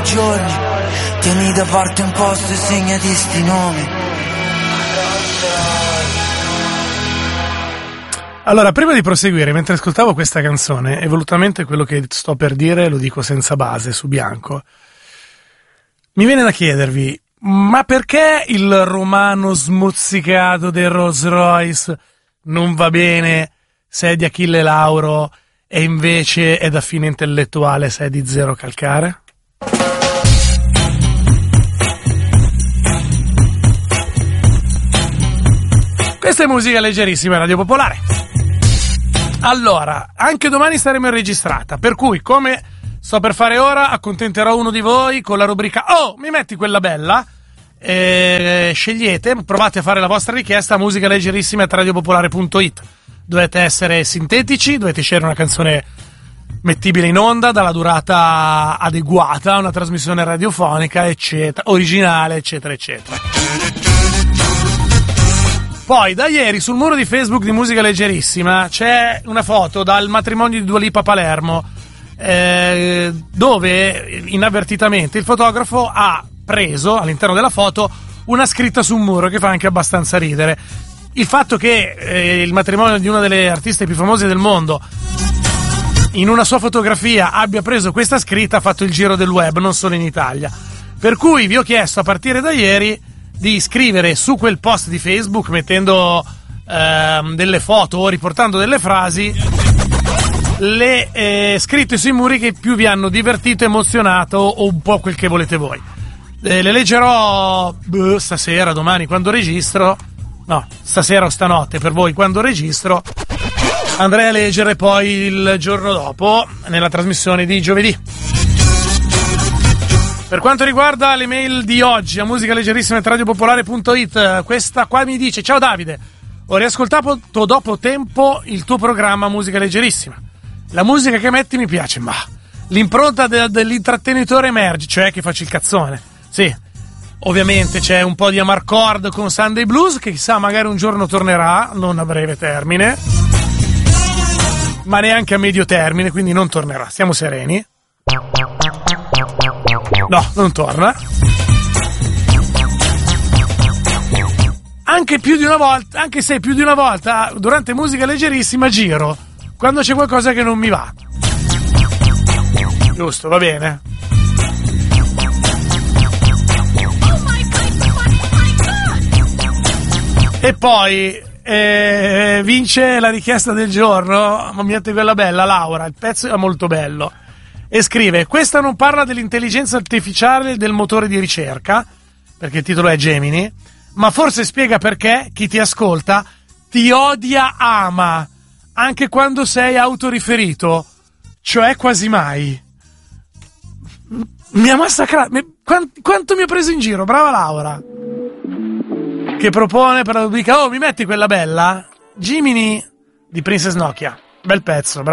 i giorni, tieni da parte un posto e segnati sti nomi. Allora, prima di proseguire, mentre ascoltavo questa canzone, e volutamente quello che sto per dire lo dico senza base, su bianco, mi viene da chiedervi, ma perché il romano smozzicato del Rolls Royce non va bene se è di Achille Lauro e invece è da fine intellettuale se è di Zero Calcare? Questa è musica leggerissima, Radio Popolare. Allora, anche domani staremo in registrata, per cui, come sto per fare ora, accontenterò uno di voi con la rubrica "Oh, mi metti quella bella?" Scegliete, provate a fare la vostra richiesta a musicaleggerissima@radiopopolare.it. Dovete essere sintetici, dovete scegliere una canzone mettibile in onda, dalla durata adeguata, una trasmissione radiofonica, eccetera, originale, eccetera, eccetera. Poi, da ieri, sul muro di Facebook di Musica Leggerissima c'è una foto dal matrimonio di Dua Lipa a Palermo, dove, inavvertitamente, il fotografo ha preso, all'interno della foto, una scritta su un muro che fa anche abbastanza ridere. Il fatto che il matrimonio di una delle artiste più famose del mondo, in una sua fotografia, abbia preso questa scritta ha fatto il giro del web, non solo in Italia. Per cui vi ho chiesto, a partire da ieri, di scrivere su quel post di Facebook, mettendo delle foto o riportando delle frasi, le scritte sui muri che più vi hanno divertito, emozionato o un po' quel che volete voi. Le leggerò stasera, domani, quando registro. No, stasera o stanotte per voi quando registro. Andrei a leggere poi il giorno dopo nella trasmissione di giovedì. Per quanto riguarda le mail di oggi a musicaleggerissima@radiopopolare.it, questa qua mi dice: ciao Davide, ho riascoltato dopo tempo il tuo programma Musica Leggerissima. La musica che metti mi piace, ma l'impronta dell'intrattenitore emerge, cioè che faccio il cazzone. Sì, ovviamente c'è un po' di amarcord con Sunday Blues, che chissà magari un giorno tornerà, non a breve termine, ma neanche a medio termine, quindi non tornerà, stiamo sereni. No, non torna. Anche più di una volta, anche se più di una volta durante Musica Leggerissima giro quando c'è qualcosa che non mi va. Giusto, va bene. E poi vince la richiesta del giorno, ma mi mette quella bella, Laura, il pezzo è molto bello. E scrive: questa non parla dell'intelligenza artificiale del motore di ricerca, perché il titolo è Gemini, ma forse spiega perché chi ti ascolta ti odia, ama, anche quando sei autoriferito, cioè quasi mai. Mi ha massacrato. Quanto mi ha preso in giro, brava Laura, che propone per la rubrica "Oh, mi metti quella bella?" Gemini di Princess Nokia. Bel pezzo, bravo.